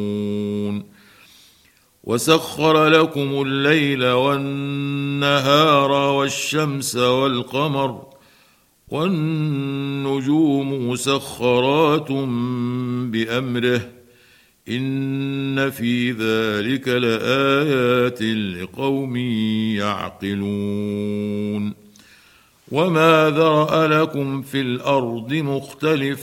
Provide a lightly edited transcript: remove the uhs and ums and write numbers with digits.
وسخر لكم الليل والنهار والشمس والقمر والنجوم مسخرات بأمره إن في ذلك لآيات لقوم يعقلون وما ذرأ لكم في الأرض مختلفا